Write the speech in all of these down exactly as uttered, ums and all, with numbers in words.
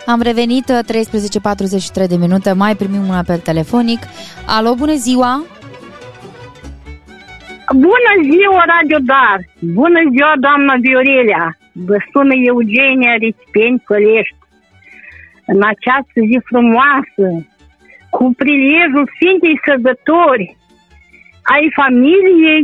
Am revenit, treisprezece patruzeci și trei de minute, mai primim un apel telefonic. Alo, bună ziua! Bună ziua, Radio Dar! Bună ziua, doamna Viorelea! Vă sună Eugenia Rispeni Călești. În această zi frumoasă, cu prilejul Sfintei Sărbători ai familiei,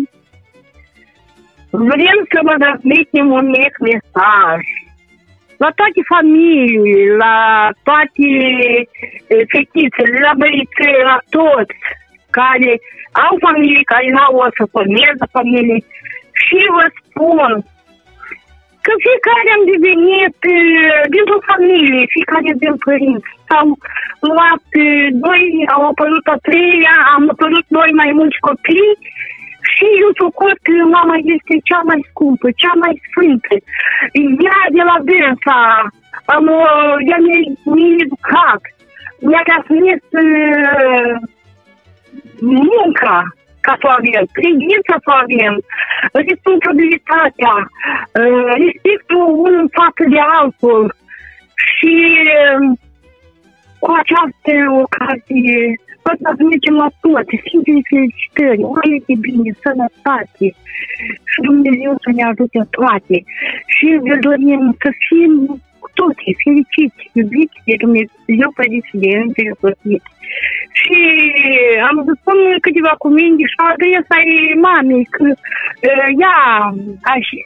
vrem să vă transmitem un mic mesaj la toate familiile, la toate fetițele, la băiețele, la toți care au familie, care n-au o să formeze familie. Și vă spun că fiecare am devenit dintr-o familie, fiecare din părinți. Au luat doi, au apărut a treia, am apărut noi mai mulți copii și eu făcut că mama este cea mai scumpă, cea mai sfântă. Ea de la dânsa, am, ea mi-a educat, mi-a transmis uh, munca ca să o avem, credința să o avem, responsabilitatea, uh, respectul unul față de altul. Și uh, cu această ocazie vă transmitem la toate Sfintele felicitări, o zi de bine, sănătate și Dumnezeu să ne ajute toate. Și vă dorim să fim cu toții fericiți, iubiți de Dumnezeu, părinți de Îngeri Plătiți. Și am să spun câteva cuvinte și adresa ei mamei, că uh, ea a,